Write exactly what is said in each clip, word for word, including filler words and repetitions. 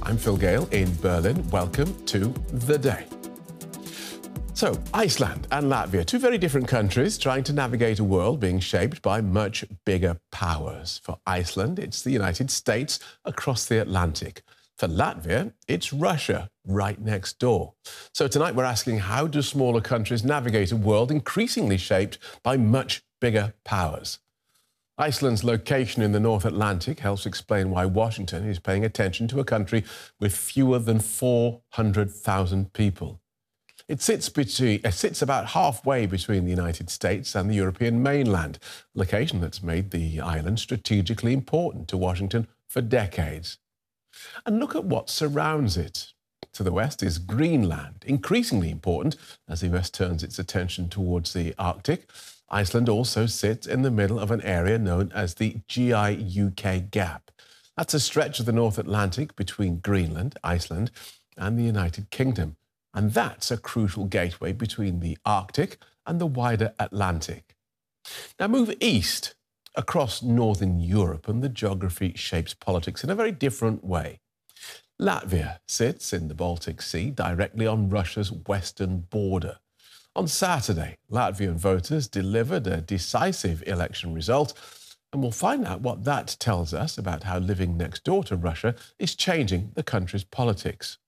I'm Phil Gale in Berlin. Welcome to The Day. So, Iceland and Latvia, two very different countries trying to navigate a world being shaped by much bigger powers. For Iceland, it's the United States across the Atlantic. For Latvia, it's Russia right next door. So tonight we're asking, how do smaller countries navigate a world increasingly shaped by much bigger powers? Iceland's location in the North Atlantic helps explain why Washington is paying attention to a country with fewer than four hundred thousand people. It sits, between, it sits about halfway between the United States and the European mainland, a location that's made the island strategically important to Washington for decades. And look at what surrounds it. To the west is Greenland, increasingly important as the U S turns its attention towards the Arctic. Iceland also sits in the middle of an area known as the G I U K Gap. That's a stretch of the North Atlantic between Greenland, Iceland, and the United Kingdom. And that's a crucial gateway between the Arctic and the wider Atlantic. Now move east across northern Europe, and the geography shapes politics in a very different way. Latvia sits in the Baltic Sea, directly on Russia's western border. On Saturday, Latvian voters delivered a decisive election result, and we'll find out what that tells us about how living next door to Russia is changing the country's politics.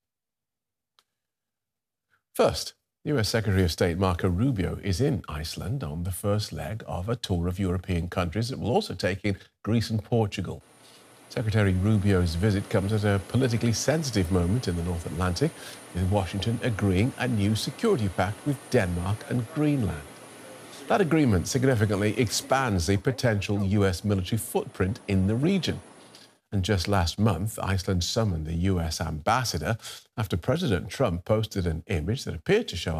First, U S Secretary of State Marco Rubio is in Iceland on the first leg of a tour of European countries that will also take in Greece and Portugal. Secretary Rubio's visit comes at a politically sensitive moment in the North Atlantic, with Washington agreeing a new security pact with Denmark and Greenland. That agreement significantly expands the potential U S military footprint in the region. And just last month, Iceland summoned the U S ambassador after President Trump posted an image that appeared to show